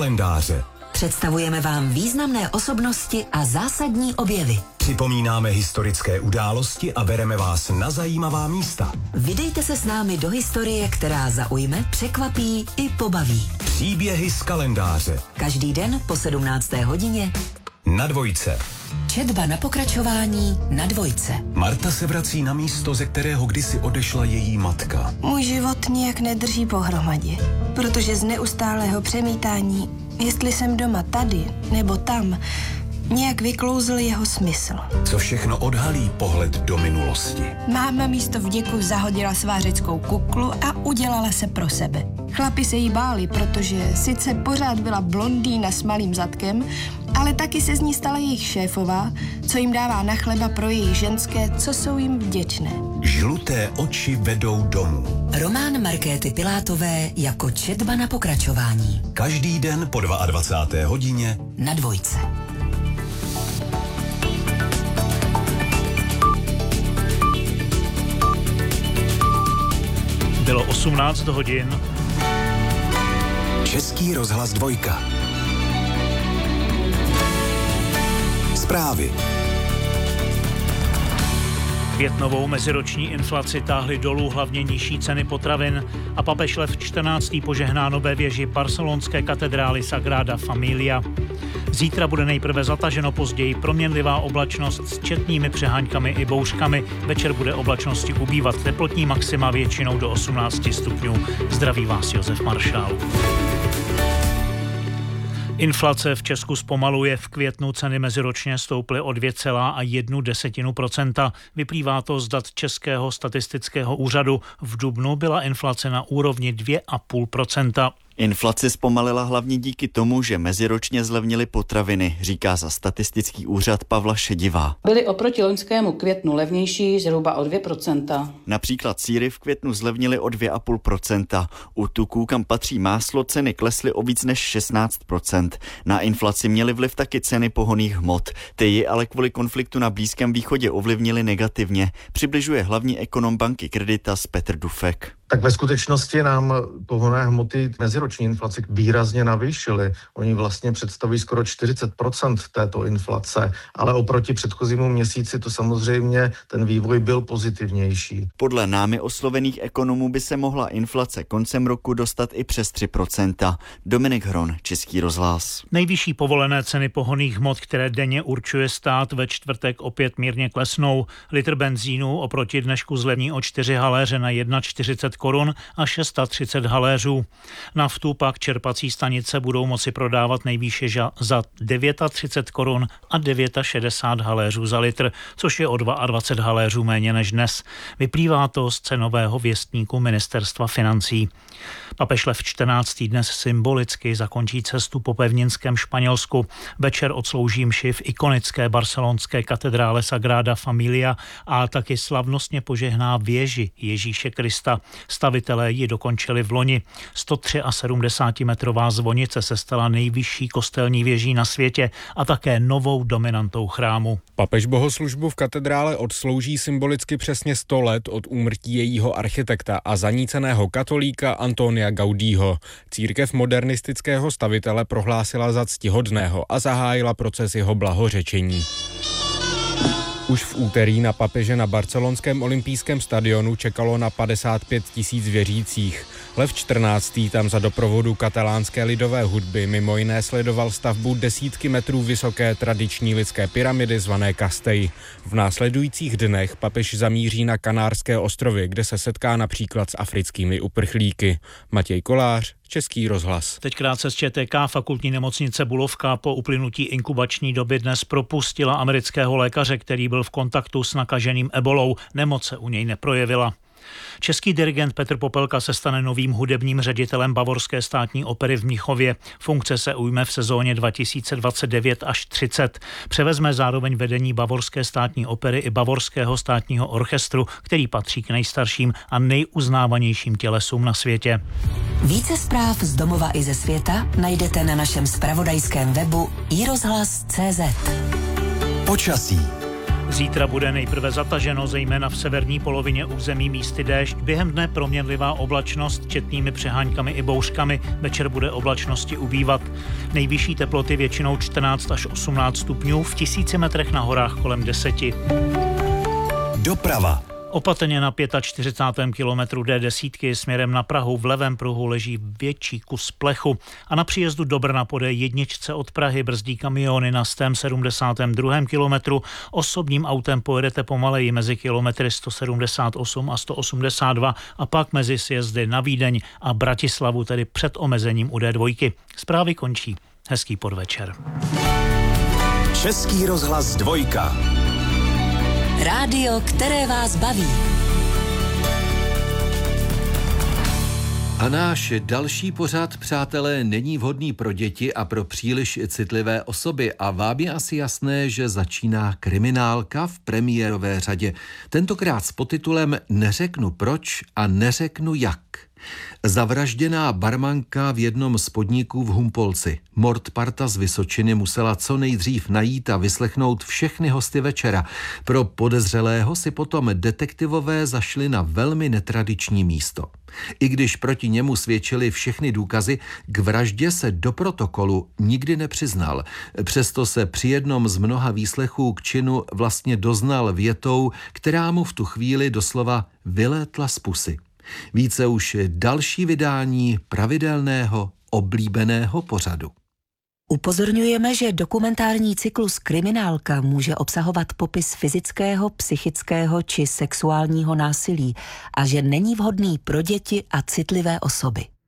kalendáře. Představujeme vám významné osobnosti a zásadní objevy. Připomínáme historické události a bereme vás na zajímavá místa. Vydejte se s námi do historie, která zaujme, překvapí i pobaví. Příběhy z kalendáře. Každý den po 17. hodině Na Dvojce. Četba na pokračování na Dvojce. Marta se vrací na místo, ze kterého kdysi odešla její matka. Můj život nijak nedrží pohromadě, protože z neustálého přemítání, jestli jsem doma tady nebo tam, nějak vyklouzl jeho smysl. Co všechno odhalí pohled do minulosti. Máma místo vděku zahodila svářeckou kuklu a udělala se pro sebe. Chlapi se jí báli, protože sice pořád byla blondýna s malým zadkem, ale taky se z ní stala jejich šéfová, co jim dává na chleba pro jejich ženské, co jsou jim vděčné. Žluté oči vedou domů. Román Markéty Pilátové jako Četba na pokračování. Každý den po 22. hodině Na Dvojce. Bylo 18 hodin. Český rozhlas 2. Zprávy. Květnovou meziroční inflaci táhly dolů hlavně nižší ceny potravin a papež Lev XIV. Požehná nové věži barcelonské katedrály Sagrada Familia. Zítra bude nejprve zataženo, později proměnlivá oblačnost s četnými přeháňkami i bouřkami. Večer bude oblačnosti ubývat, teplotní maxima většinou do 18 stupňů. Zdraví vás Josef Maršál. Inflace v Česku zpomaluje. V květnu ceny meziročně stouply o 2,1%. Vyplývá to z dat Českého statistického úřadu. V dubnu byla inflace na úrovni 2,5%. Inflace zpomalila hlavně díky tomu, že meziročně zlevnily potraviny, říká za statistický úřad Pavla Šedivá. Byly oproti loňskému květnu levnější zhruba o 2%. Například sýry v květnu zlevnily o 2,5%. U tuků, kam patří máslo, ceny klesly o víc než 16%. Na inflaci měly vliv taky ceny pohonných hmot. Ty ji ale kvůli konfliktu na Blízkém východě ovlivnily negativně, přibližuje hlavní ekonom banky Creditas Petr Dufek. Tak ve skutečnosti nám pohonné hmoty meziroční inflaci výrazně navýšily. Oni vlastně představují skoro 40% této inflace, ale oproti předchozímu měsíci to samozřejmě ten vývoj byl pozitivnější. Podle námi oslovených ekonomů by se mohla inflace koncem roku dostat i přes 3%. Dominik Hron, Český rozhlas. Nejvyšší povolené ceny pohonných hmot, které denně určuje stát, ve čtvrtek opět mírně klesnou. Litr benzínu oproti dnešku zlevní o 4 haléře na 1,40 korun a 630 haléřů. Naftu pak čerpací stanice budou moci prodávat nejvýše za 39 korun a 69 haléřů za litr, což je o 22 haléřů méně než dnes. Vyplývá to z cenového věstníku Ministerstva financí. Papež Lev XIV. Dnes symbolicky zakončí cestu po pevninském Španělsku. Večer odslouží mši v ikonické barcelonské katedrále Sagrada Familia a taky slavnostně požehná věži Ježíše Krista. Stavitelé ji dokončili v loni. 173metrová zvonice se stala nejvyšší kostelní věží na světě a také novou dominantou chrámu. Papež bohoslužbu v katedrále odslouží symbolicky přesně 100 let od úmrtí jejího architekta a zaníceného katolíka Antonia Gaudího. Církev modernistického stavitele prohlásila za ctihodného a zahájila proces jeho blahořečení. Už v úterý na papeže na barcelonském olympijském stadionu čekalo na 55 000 věřících. Lev XIV. Tam za doprovodu katalánské lidové hudby mimo jiné sledoval stavbu desítky metrů vysoké tradiční lidské pyramidy zvané Castell. V následujících dnech papež zamíří na Kanárské ostrovy, kde se setká například s africkými uprchlíky. Matěj Kolář, Český rozhlas. Teď krátce z ČTK. Fakultní nemocnice Bulovka po uplynutí inkubační doby dnes propustila amerického lékaře, který byl v kontaktu s nakaženým ebolou. Nemoc se u něj neprojevila. Český dirigent Petr Popelka se stane novým hudebním ředitelem Bavorské státní opery v Mnichově. Funkce se ujme v sezóně 2029 až 30. Převezme zároveň vedení Bavorské státní opery i Bavorského státního orchestru, který patří k nejstarším a nejuznávanějším tělesům na světě. Více zpráv z domova i ze světa najdete na našem zpravodajském webu iRozhlas.cz. Počasí. Zítra bude nejprve zataženo, zejména v severní polovině území místy déšť. Během dne proměnlivá oblačnost, četnými přeháňkami i bouřkami. Večer bude oblačnosti ubývat. Nejvyšší teploty většinou 14 až 18 stupňů, v 1000 metrech na horách kolem 10. Doprava. Opatrně na 45. kilometru D10 směrem na Prahu v levém pruhu leží větší kus plechu a na příjezdu do Brna po D1 od Prahy brzdí kamiony na 172. kilometru. Osobním autem pojedete pomaleji mezi kilometry 178 a 182 a pak mezi sjezdy na Vídeň a Bratislavu, tedy před omezením u D2. Zprávy končí. Hezký podvečer. Český rozhlas 2. Rádio, které vás baví. A náš další pořad, přátelé, není vhodný pro děti a pro příliš citlivé osoby a vám je asi jasné, že začíná kriminálka v premiérové řadě. Tentokrát s podtitulem Neřeknu proč a neřeknu jak. Zavražděná barmanka v jednom z podniků v Humpolci. Mordparta z Vysočiny musela co nejdřív najít a vyslechnout všechny hosty večera. Pro podezřelého si potom detektivové zašli na velmi netradiční místo. I když proti němu svědčily všechny důkazy, k vraždě se do protokolu nikdy nepřiznal. Přesto se při jednom z mnoha výslechů k činu vlastně doznal větou, která mu v tu chvíli doslova vylétla z pusy. Více už další vydání pravidelného, oblíbeného pořadu. Upozorňujeme, že dokumentární cyklus Kriminálka může obsahovat popis fyzického, psychického či sexuálního násilí a že není vhodný pro děti a citlivé osoby.